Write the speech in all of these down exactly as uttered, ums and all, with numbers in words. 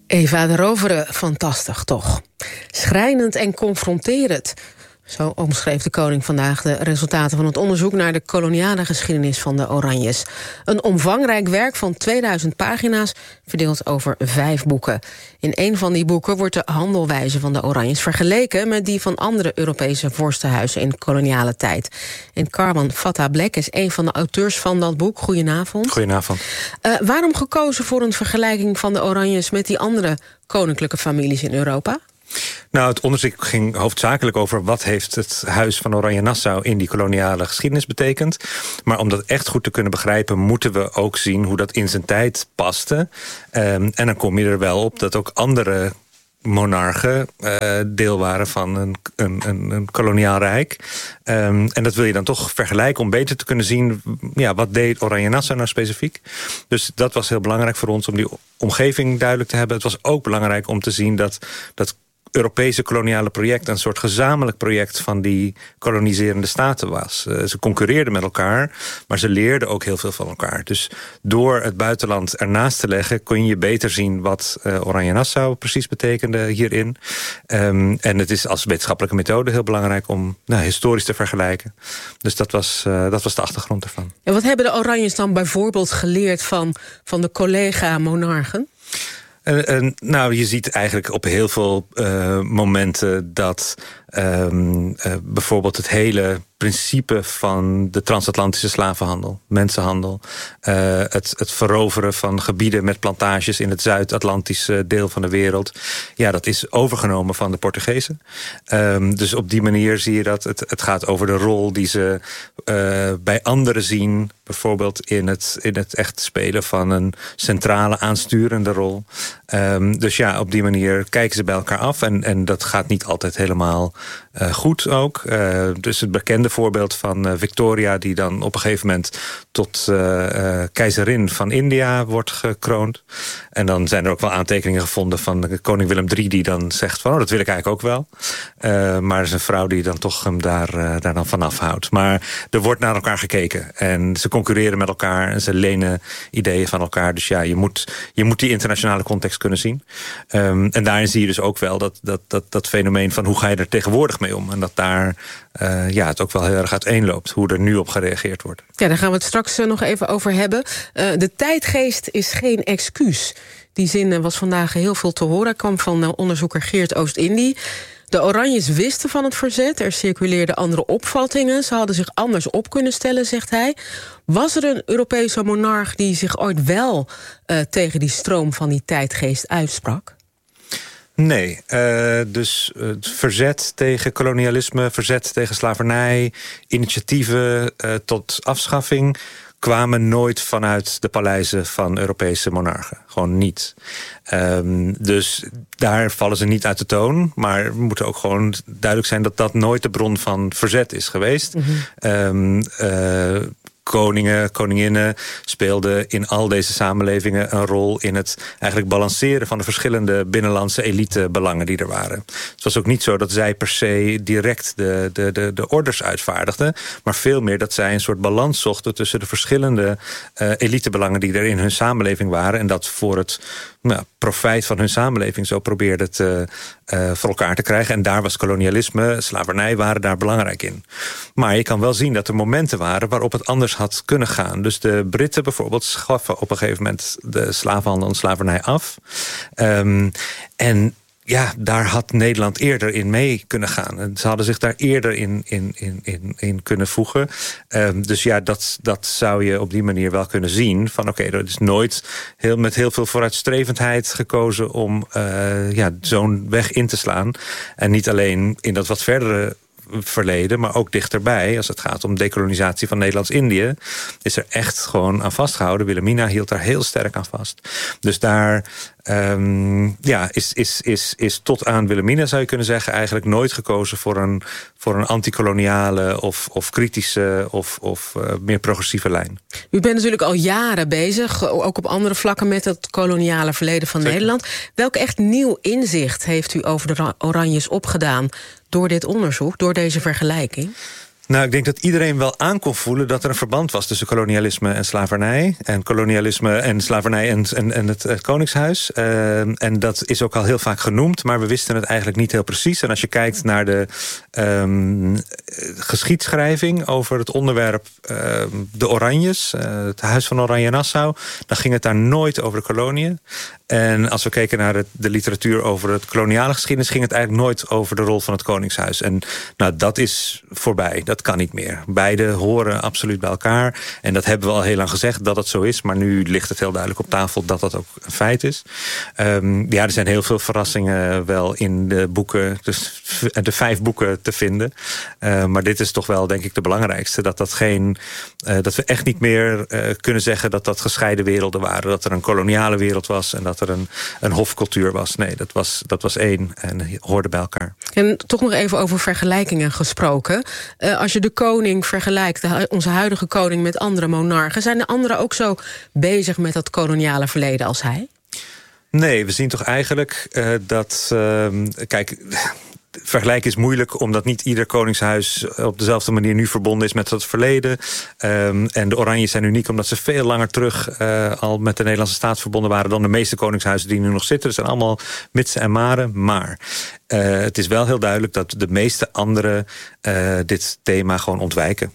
Eva de Rovere, fantastisch toch? Schrijnend en confronterend. Zo omschreef de koning vandaag de resultaten van het onderzoek naar de koloniale geschiedenis van de Oranjes. Een omvangrijk werk van tweeduizend pagina's, verdeeld over vijf boeken. In een van die boeken wordt de handelwijze van de Oranjes vergeleken met die van andere Europese vorstenhuizen in koloniale tijd. En Carmen Fatta-Black is een van de auteurs van dat boek. Goedenavond. Goedenavond. Uh, waarom gekozen voor een vergelijking van de Oranjes met die andere koninklijke families in Europa? Nou, het onderzoek ging hoofdzakelijk over wat heeft het Huis van Oranje-Nassau in die koloniale geschiedenis betekend. Maar om dat echt goed te kunnen begrijpen, moeten we ook zien hoe dat in zijn tijd paste. Um, en dan kom je er wel op dat ook andere monarchen uh, deel waren van een, een, een, een koloniaal rijk. Um, en dat wil je dan toch vergelijken om beter te kunnen zien, ja, wat deed Oranje-Nassau nou specifiek. Dus dat was heel belangrijk voor ons om die omgeving duidelijk te hebben. Het was ook belangrijk om te zien dat dat Europese koloniale project een soort gezamenlijk project van die koloniserende staten was. Uh, ze concurreerden met elkaar, maar ze leerden ook heel veel van elkaar. Dus door het buitenland ernaast te leggen kon je beter zien wat uh, Oranje-Nassau precies betekende hierin. Um, en het is als wetenschappelijke methode heel belangrijk om nou, historisch te vergelijken. Dus dat was, uh, dat was de achtergrond ervan. En wat hebben de Oranjes dan bijvoorbeeld geleerd van, van de collega-monarchen? Uh, uh, nou, je ziet eigenlijk op heel veel uh, momenten dat um, uh, bijvoorbeeld het hele principe van de transatlantische slavenhandel, mensenhandel, uh, het, het veroveren van gebieden met plantages in het Zuid-Atlantische deel van de wereld, ja, dat is overgenomen van de Portugezen. Um, dus op die manier zie je dat het, het gaat over de rol die ze uh, bij anderen zien, bijvoorbeeld in het, in het echt spelen van een centrale aansturende rol. Um, dus ja, op die manier kijken ze bij elkaar af en, en dat gaat niet altijd helemaal uh, goed ook. Uh, dus het bekende voorbeeld van uh, Victoria, die dan op een gegeven moment tot uh, uh, keizerin van India wordt gekroond. En dan zijn er ook wel aantekeningen gevonden van koning Willem de derde die dan zegt van, oh, dat wil ik eigenlijk ook wel. Uh, maar er is een vrouw die dan toch hem daar, uh, daar dan vanaf houdt. Maar er wordt naar elkaar gekeken en ze concurreren met elkaar en ze lenen ideeën van elkaar. Dus ja, je moet, je moet die internationale context kunnen zien. Um, en daarin zie je dus ook wel dat, dat, dat, dat fenomeen van hoe ga je er tegenwoordig mee om. En dat daar uh, ja, het ook wel heel erg uiteenloopt hoe er nu op gereageerd wordt. Ja, daar gaan we het straks uh, nog even over hebben. Uh, de tijdgeest is geen excuus. Die zin uh, was vandaag heel veel te horen. Kwam van uh, onderzoeker Geert Oost-Indie. De Oranjes wisten van het verzet. Er circuleerden andere opvattingen. Ze hadden zich anders op kunnen stellen, zegt hij. Was er een Europese monarch die zich ooit wel uh, tegen die stroom van die tijdgeest uitsprak? Nee, uh, dus het verzet tegen kolonialisme, verzet tegen slavernij, initiatieven uh, tot afschaffing kwamen nooit vanuit de paleizen van Europese monarchen. Gewoon niet. Um, dus daar vallen ze niet uit de toon. Maar we moeten ook gewoon duidelijk zijn dat dat nooit de bron van verzet is geweest. Mm-hmm. Um, uh, Koningen, koninginnen speelden in al deze samenlevingen een rol in het eigenlijk balanceren van de verschillende binnenlandse elitebelangen die er waren. Het was ook niet zo dat zij per se direct de, de, de, de orders uitvaardigden, maar veel meer dat zij een soort balans zochten tussen de verschillende uh, elitebelangen die er in hun samenleving waren en dat voor het nou, profijt van hun samenleving zo probeerden te, uh, voor elkaar te krijgen. En daar was kolonialisme, slavernij waren daar belangrijk in. Maar je kan wel zien dat er momenten waren waarop het anders had kunnen gaan. Dus de Britten bijvoorbeeld schaffen op een gegeven moment de slavenhandel en slavernij af. Um, en ja, daar had Nederland eerder in mee kunnen gaan. Ze hadden zich daar eerder in, in, in, in, in kunnen voegen. Um, dus ja, dat, dat zou je op die manier wel kunnen zien. Van oké, okay, er is nooit heel, met heel veel vooruitstrevendheid gekozen om uh, ja, zo'n weg in te slaan. En niet alleen in dat wat verdere verleden, maar ook dichterbij, als het gaat om dekolonisatie van Nederlands-Indië, is er echt gewoon aan vastgehouden. Wilhelmina hield daar heel sterk aan vast. Dus daar um, ja, is, is, is, is tot aan Wilhelmina, zou je kunnen zeggen, eigenlijk nooit gekozen voor een, voor een antikoloniale of, of kritische of, of uh, meer progressieve lijn. U bent natuurlijk al jaren bezig, ook op andere vlakken, met het koloniale verleden van Zeker. Nederland. Welk echt nieuw inzicht heeft u over de Oranjes opgedaan door dit onderzoek, door deze vergelijking? Nou, ik denk dat iedereen wel aan kon voelen dat er een verband was tussen kolonialisme en slavernij. En kolonialisme en slavernij en, en, en het, het Koningshuis. Uh, en dat is ook al heel vaak genoemd, maar we wisten het eigenlijk niet heel precies. En als je kijkt naar de um, geschiedschrijving over het onderwerp uh, de Oranjes, uh, het Huis van Oranje-Nassau, dan ging het daar nooit over de koloniën. En als we keken naar het, de literatuur over het koloniale geschiedenis, ging het eigenlijk nooit over de rol van het Koningshuis. En nou, dat is voorbij. Dat kan niet meer. Beide horen absoluut bij elkaar. En dat hebben we al heel lang gezegd dat het zo is. Maar nu ligt het heel duidelijk op tafel dat dat ook een feit is. Um, ja, er zijn heel veel verrassingen wel in de boeken, dus de vijf boeken te vinden. Uh, maar dit is toch wel, denk ik, de belangrijkste. Dat, dat, geen, uh, dat we echt niet meer uh, kunnen zeggen dat dat gescheiden werelden waren. Dat er een koloniale wereld was en dat er een, een hofcultuur was. Nee, dat was, dat was één en hoorde bij elkaar. En toch nog even over vergelijkingen gesproken. Uh, als je de koning vergelijkt, de, onze huidige koning met andere monarchen, zijn de anderen ook zo bezig met dat koloniale verleden als hij? Nee, we zien toch eigenlijk uh, dat... Uh, kijk... Vergelijken is moeilijk, omdat niet ieder koningshuis op dezelfde manier nu verbonden is met het verleden. Um, en de Oranjes zijn uniek omdat ze veel langer terug uh, al met de Nederlandse staat verbonden waren dan de meeste koningshuizen die nu nog zitten. Het zijn allemaal mitsen en maren. Maar uh, het is wel heel duidelijk dat de meeste anderen uh, dit thema gewoon ontwijken.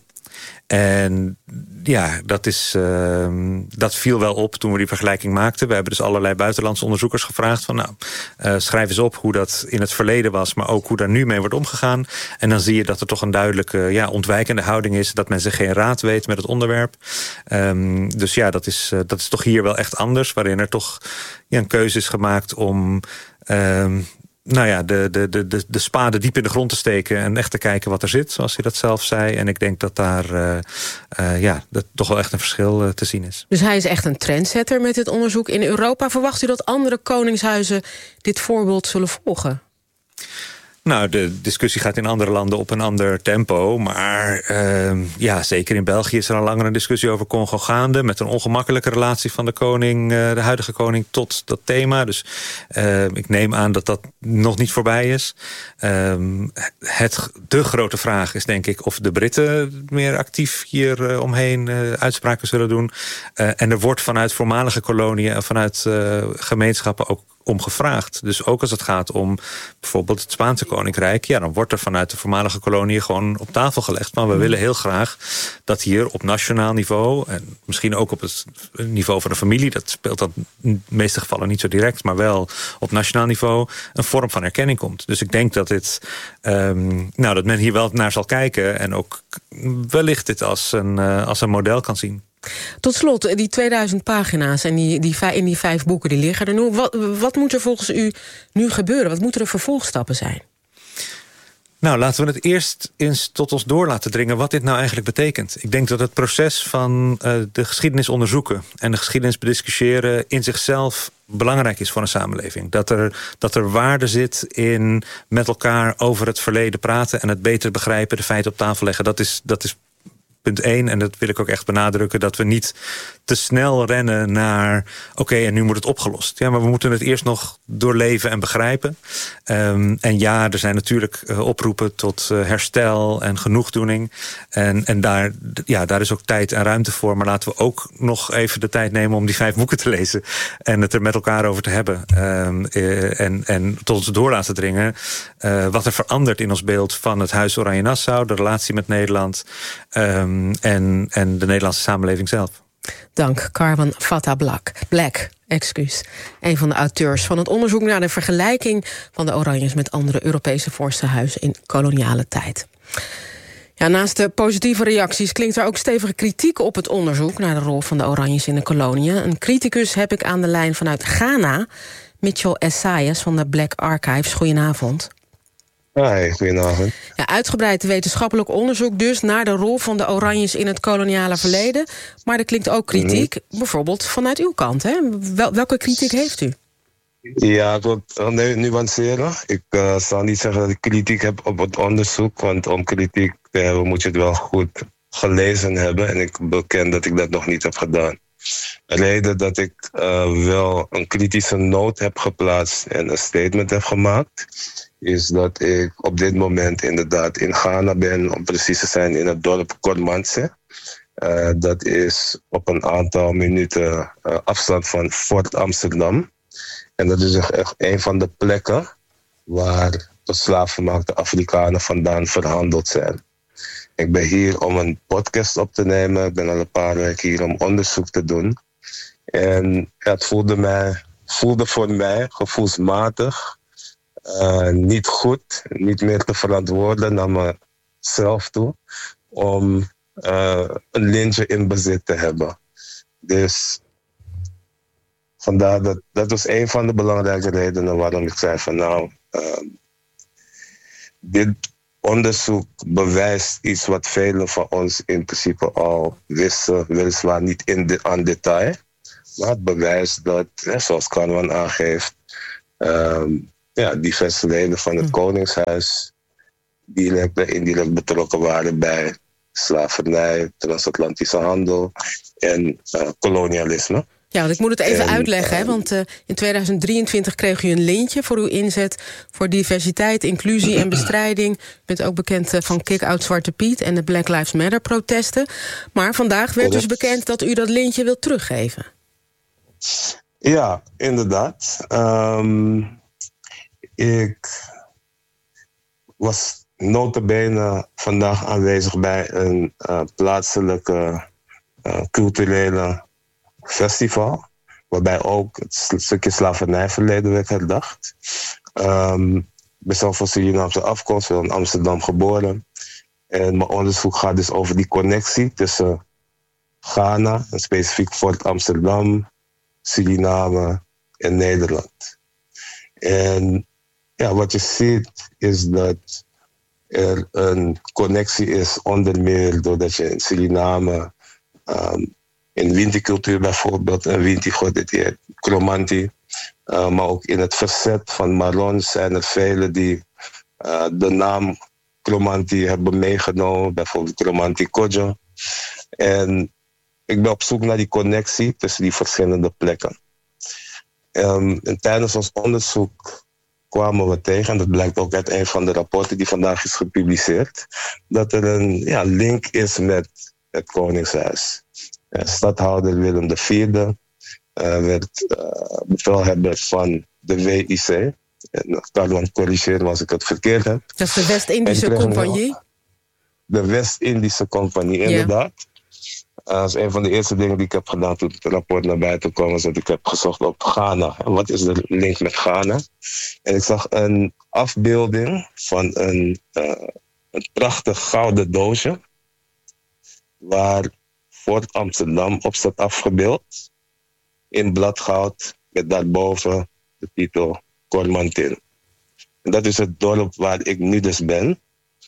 En ja, dat, is, uh, dat viel wel op toen we die vergelijking maakten. We hebben dus allerlei buitenlandse onderzoekers gevraagd van, nou, uh, schrijf eens op hoe dat in het verleden was, maar ook hoe daar nu mee wordt omgegaan. En dan zie je dat er toch een duidelijke ja, ontwijkende houding is, dat men zich geen raad weet met het onderwerp. Um, dus ja, dat is, uh, dat is toch hier wel echt anders, waarin er toch ja, een keuze is gemaakt om... Um, Nou ja, de, de, de, de spade diep in de grond te steken en echt te kijken wat er zit, zoals hij dat zelf zei. En ik denk dat daar uh, uh, ja, dat toch wel echt een verschil uh, te zien is. Dus hij is echt een trendsetter met dit onderzoek in Europa. Verwacht u dat andere koningshuizen dit voorbeeld zullen volgen? Nou, de discussie gaat in andere landen op een ander tempo. Maar uh, ja, zeker in België is er al langer een discussie over Congo gaande, met een ongemakkelijke relatie van de koning, uh, de huidige koning, tot dat thema. Dus uh, ik neem aan dat dat nog niet voorbij is. Uh, het, de grote vraag is denk ik of de Britten meer actief hier uh, omheen uh, uitspraken zullen doen. Uh, en er wordt vanuit voormalige koloniën en vanuit uh, gemeenschappen ook om gevraagd. Dus ook als het gaat om bijvoorbeeld het Spaanse Koninkrijk, ja, dan wordt er vanuit de voormalige koloniën gewoon op tafel gelegd. Maar we mm. willen heel graag dat hier op nationaal niveau, en misschien ook op het niveau van de familie, dat speelt dan in de meeste gevallen niet zo direct, maar wel op nationaal niveau, een vorm van erkenning komt. Dus ik denk dat dit, um, nou, dat men hier wel naar zal kijken en ook wellicht dit als een, uh, als een model kan zien. Tot slot, die tweeduizend pagina's en die, die, in die vijf boeken die liggen er nu. Wat, wat moet er volgens u nu gebeuren? Wat moeten de vervolgstappen zijn? Nou, laten we het eerst eens tot ons door laten dringen wat dit nou eigenlijk betekent. Ik denk dat het proces van uh, de geschiedenis onderzoeken en de geschiedenis bediscussiëren in zichzelf belangrijk is voor een samenleving. Dat er, dat er waarde zit in met elkaar over het verleden praten en het beter begrijpen, de feiten op tafel leggen. Dat is, dat is punt één, en dat wil ik ook echt benadrukken, dat we niet te snel rennen naar oké, okay, en nu moet het opgelost. Ja, maar we moeten het eerst nog doorleven en begrijpen. Um, en ja, er zijn natuurlijk uh, oproepen tot uh, herstel en genoegdoening. En, en daar, ja, daar is ook tijd en ruimte voor. Maar laten we ook nog even de tijd nemen om die vijf boeken te lezen en het er met elkaar over te hebben. Um, uh, en, en tot ons door laten dringen uh, wat er verandert in ons beeld van het Huis Oranje-Nassau, de relatie met Nederland, Um, En, en de Nederlandse samenleving zelf. Dank, Carwan Fatah Black. Black, excuus. Een van de auteurs van het onderzoek naar de vergelijking van de Oranjes met andere Europese vorstenhuizen in koloniale tijd. Ja, naast de positieve reacties klinkt er ook stevige kritiek op het onderzoek naar de rol van de Oranjes in de koloniën. Een criticus heb ik aan de lijn vanuit Ghana, Mitchell Essayas van de Black Archives. Goedenavond. Hi, goedenavond. Ja, uitgebreid wetenschappelijk onderzoek dus naar de rol van de Oranjes in het koloniale verleden. Maar er klinkt ook kritiek, mm-hmm. bijvoorbeeld vanuit uw kant. Hè? Wel, welke kritiek heeft u? Ja, ik wil nu nuanceren. Ik uh, zal niet zeggen dat ik kritiek heb op het onderzoek, want om kritiek te hebben moet je het wel goed gelezen hebben. En ik beken dat ik dat nog niet heb gedaan. De reden dat ik uh, wel een kritische noot heb geplaatst en een statement heb gemaakt is dat ik op dit moment inderdaad in Ghana ben, om precies te zijn in het dorp Kormantse. Uh, dat is op een aantal minuten uh, afstand van Fort Amsterdam. En dat is echt een van de plekken waar de slaafgemaakte Afrikanen vandaan verhandeld zijn. Ik ben hier om een podcast op te nemen. Ik ben al een paar weken hier om onderzoek te doen. En ja, het voelde, mij, voelde voor mij gevoelsmatig uh, niet goed, niet meer te verantwoorden naar mezelf toe, om uh, een lintje in bezit te hebben. Dus vandaar dat, dat was een van de belangrijke redenen waarom ik zei van nou, uh, dit onderzoek bewijst iets wat velen van ons in principe al wisten, weliswaar niet in de, aan detail. Maar het bewijst dat, zoals Karwan aangeeft, um, ja, diverse leden van het Koningshuis direct en indirect betrokken waren bij slavernij, transatlantische handel en uh, kolonialisme. Ja, want ik moet het even en, uitleggen, uh, hè, want uh, in tweeduizend drieëntwintig kreeg u een lintje voor uw inzet voor diversiteit, inclusie en bestrijding. U bent ook bekend uh, van Kick-Out Zwarte Piet en de Black Lives Matter protesten. Maar vandaag werd dus bekend dat u dat lintje wilt teruggeven. Ja, inderdaad. Um, ik was nota bene vandaag aanwezig bij een uh, plaatselijke uh, culturele festival, waarbij ook het stukje slavernijverleden werd herdacht. Um, ik ben zelf van Surinaamse afkomst, in Amsterdam geboren. En mijn onderzoek gaat dus over die connectie tussen Ghana, en specifiek Fort Amsterdam, Suriname en Nederland. En ja, wat je ziet is dat er een connectie is, onder meer doordat je in Suriname um, in Winti-cultuur bijvoorbeeld, en Winti godetteert, Kromanti, uh, maar ook in het verzet van Marons zijn er velen die uh, de naam Kromanti hebben meegenomen, bijvoorbeeld Kromanti Kodjo. En ik ben op zoek naar die connectie tussen die verschillende plekken. Um, en tijdens ons onderzoek kwamen we tegen, en dat blijkt ook uit een van de rapporten die vandaag is gepubliceerd, dat er een ja, link is met het Koningshuis. Uh, stadhouder Willem de Vierde uh, werd uh, bevelhebber van de W I C. En Karwan corrigeren als ik het verkeerd heb. Dat is de West-Indische Compagnie? De West-Indische Compagnie, inderdaad. Yeah. Uh, dat is een van de eerste dingen die ik heb gedaan toen het rapport naar buiten kwam, is dat ik heb gezocht op Ghana. En wat is de link met Ghana? En ik zag een afbeelding van een, uh, een prachtig gouden doosje, waar Fort Amsterdam op staat afgebeeld, in bladgoud, met daarboven de titel Kormantin. En dat is het dorp waar ik nu dus ben.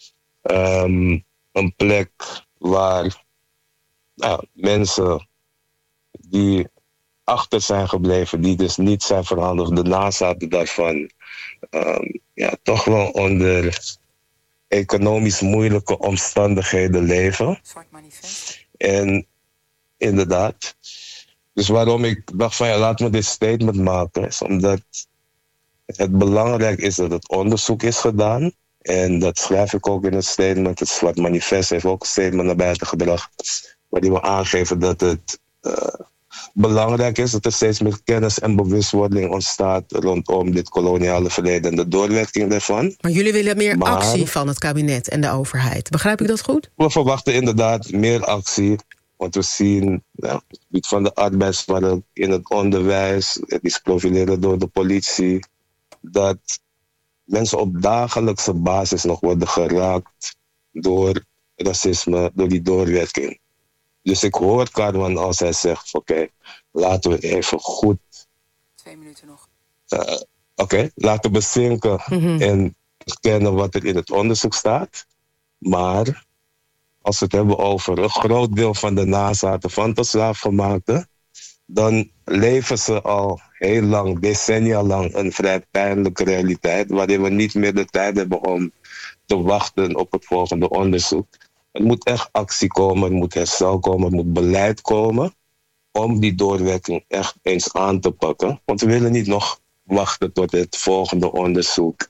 Um, een plek waar nou, mensen die achter zijn gebleven, die dus niet zijn verhandeld, de nazaten daarvan, um, ja, toch wel onder economisch moeilijke omstandigheden leven. Zwart manifest. En inderdaad. Dus waarom ik dacht van ja, laat me dit statement maken, is omdat het belangrijk is dat het onderzoek is gedaan. En dat schrijf ik ook in het statement. Het Zwart Manifest heeft ook een statement naar buiten gebracht, waarin we aangeven dat het uh, belangrijk is dat er steeds meer kennis en bewustwording ontstaat rondom dit koloniale verleden en de doorwerking daarvan. Maar jullie willen meer maar, actie van het kabinet en de overheid. Begrijp ik dat goed? We verwachten inderdaad meer actie. Want we zien ja, op het gebied van de arbeidsmarkt, in het onderwijs, het is profileren door de politie, dat mensen op dagelijkse basis nog worden geraakt door racisme, door die doorwerking. Dus ik hoor Karwan als hij zegt, oké, okay, laten we even goed... Twee minuten nog. Uh, oké, okay, laten we bezinken mm-hmm. en kennen wat er in het onderzoek staat. Maar als we het hebben over een groot deel van de nazaten van de slaafgemaakten, dan leven ze al heel lang, decennia lang, een vrij pijnlijke realiteit, waarin we niet meer de tijd hebben om te wachten op het volgende onderzoek. Er moet echt actie komen, er moet herstel komen, er moet beleid komen om die doorwerking echt eens aan te pakken. Want we willen niet nog wachten tot het volgende onderzoek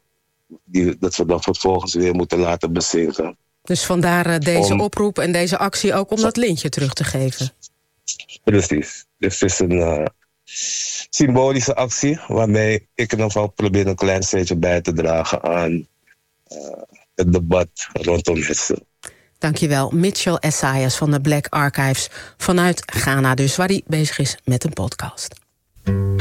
die, dat we dan vervolgens weer moeten laten bezinken. Dus vandaar uh, deze om, oproep en deze actie ook om dat lintje terug te geven. Precies. Dus het is een uh, symbolische actie waarmee ik in ieder geval probeer een klein steentje bij te dragen aan uh, het debat rondom Hessel. Dankjewel, Mitchell Essayas van de Black Archives vanuit Ghana dus, waar hij bezig is met een podcast.